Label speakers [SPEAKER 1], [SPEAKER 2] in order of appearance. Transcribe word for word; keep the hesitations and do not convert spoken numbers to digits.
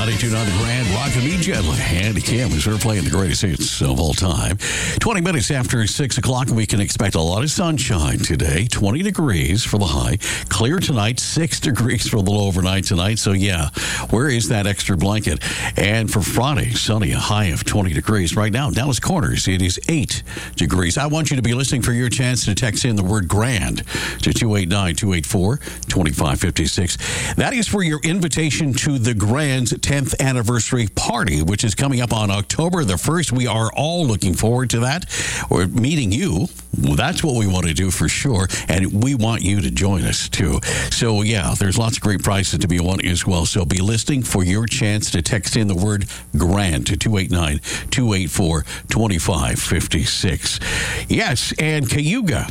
[SPEAKER 1] ninety-two point nine The Grand, Rockin' Me Gently. Andy Kim is here playing the greatest hits of all time. twenty minutes after six o'clock, we can expect a lot of sunshine today. twenty degrees for the high. Clear tonight, six degrees for the low overnight tonight. So, yeah, where is that extra blanket? And for Friday, sunny, a high of twenty degrees. Right now, Dallas Corners, it is eight degrees. I want you to be listening for your chance to text in the word grand to two eight nine, two eight four, two five five six. That is for your invitation to the Grand's tenth anniversary party, which is coming up on October the first. We are all looking forward to that. We're meeting you. Well, that's what we want to do for sure, and we want you to join us too. So, yeah, there's lots of great prizes to be won as well. So be listening for your chance to text in the word grand to two eight nine, two eight four, two five five six. Yes, and Cayuga